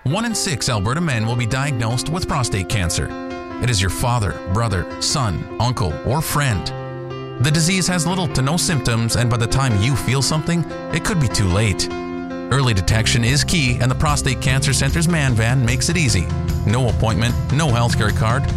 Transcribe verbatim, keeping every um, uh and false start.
One in six Alberta men will be diagnosed with prostate cancer. It is your father, brother, son, uncle, or friend. The disease has little to no symptoms, and by the time you feel something, it could be too late. Early detection is key, and the Prostate Cancer Center's Man Van makes it easy. No appointment, no healthcare card,